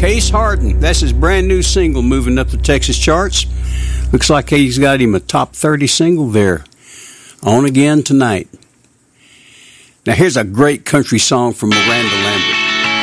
Case Harden. That's his brand new single moving up the Texas charts. Looks like he's got him a top 30 single there. On Again Tonight. Now here's a great country song from Miranda Lambert.